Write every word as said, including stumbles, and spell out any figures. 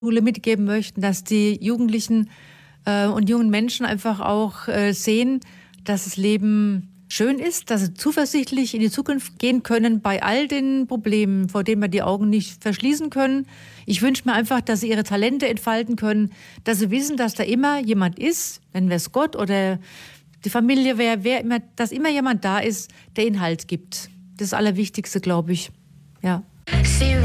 Schule mitgeben möchten, dass die Jugendlichen äh, und jungen Menschen einfach auch äh, sehen, dass das Leben schön ist, dass sie zuversichtlich in die Zukunft gehen können bei all den Problemen, vor denen wir die Augen nicht verschließen können. Ich wünsche mir einfach, dass sie ihre Talente entfalten können, dass sie wissen, dass da immer jemand ist, nennen wir es Gott oder die Familie, wer, wer immer, dass immer jemand da ist, der ihnen Halt gibt. Das Allerwichtigste, glaube ich. Ja.